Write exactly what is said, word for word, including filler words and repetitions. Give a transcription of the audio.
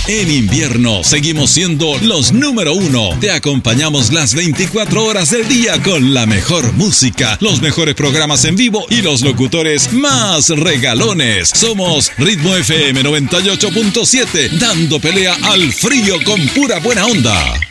En invierno seguimos siendo los número uno. Te acompañamos las veinticuatro horas del día con la mejor música, los mejores programas en vivo y los locutores más regalones. Somos Ritmo F M noventa y ocho punto siete, dando pelea al frío con pura buena onda.